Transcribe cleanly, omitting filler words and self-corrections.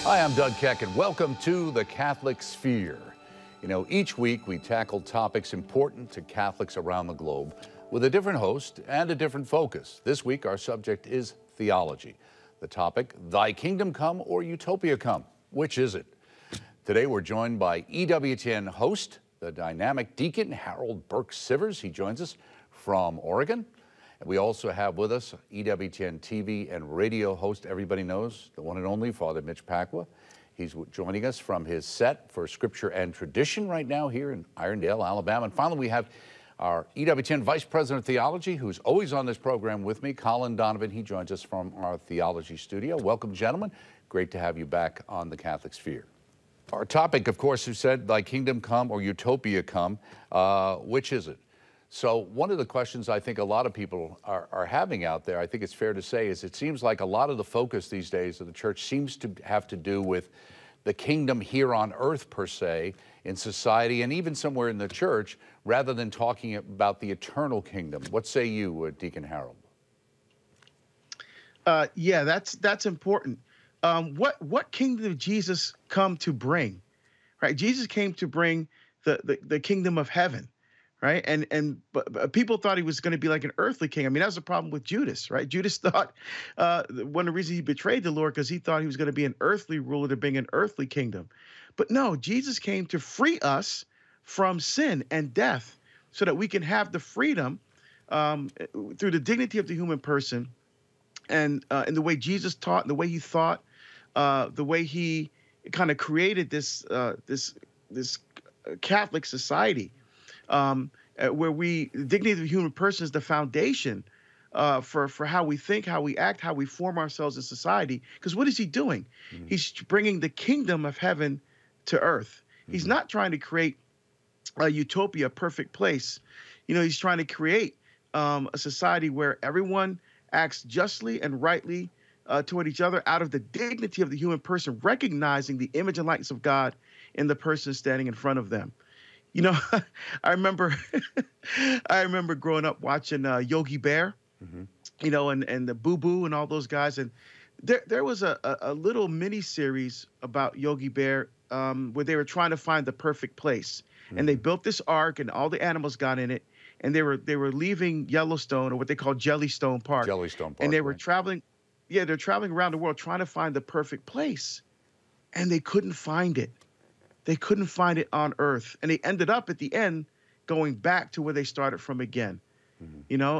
Hi, I'm Doug Keck, and welcome to the Catholic Sphere. You know, each week we tackle topics important to Catholics around the globe with a different host and a different focus. This week, our subject is theology. The topic, Thy Kingdom Come or Utopia Come? Which is it? Today, we're joined by EWTN host, the dynamic deacon, Harold Burke-Sivers. He joins us from Oregon. And we also have with us EWTN TV and radio host, everybody knows, the one and only Father Mitch Pacwa. He's joining us from his set for Scripture and Tradition right now here in Irondale, Alabama. And finally, we have our EWTN Vice President of Theology, who's always on this program with me, Colin Donovan. He joins us from our theology studio. Welcome, gentlemen. Great to have you back on the Catholic Sphere. Our topic, of course, you said, Thy Kingdom Come or Utopia Come. Which is it? So one of the questions I think a lot of people are having out there, I think it's fair to say, is it seems like a lot of the focus these days of the church seems to have to do with the kingdom here on earth per se, in society, and even somewhere in the church, rather than talking about the eternal kingdom. What say you, Deacon Harold? Yeah, that's important. What kingdom did Jesus come to bring? Right? Jesus came to bring the kingdom of heaven. Right. But people thought he was going to be like an earthly king. I mean, that was the problem with Judas. Right. Judas thought one of the reasons he betrayed the Lord because he thought he was going to be an earthly ruler to bring an earthly kingdom. But no, Jesus came to free us from sin and death so that we can have the freedom through the dignity of the human person and in the way Jesus taught, and the way he thought, the way he kind of created this Catholic society. Where the dignity of the human person is the foundation for how we think, how we act, how we form ourselves in society. Because what is he doing? Mm-hmm. He's bringing the kingdom of heaven to earth. Mm-hmm. He's not trying to create a utopia, a perfect place. You know, he's trying to create a society where everyone acts justly and rightly toward each other out of the dignity of the human person, recognizing the image and likeness of God in the person standing in front of them. You know, I remember growing up watching Yogi Bear, mm-hmm. you know, and the Boo Boo and all those guys. And there was a little mini series about Yogi Bear where they were trying to find the perfect place. Mm-hmm. And they built this ark and all the animals got in it. And they were leaving Yellowstone, or what they call Jellystone Park. Jellystone Park. And they were traveling. Yeah, they're traveling around the world trying to find the perfect place. And they couldn't find it. They couldn't find it on earth. And they ended up at the end going back to where they started from again. Mm-hmm. You know,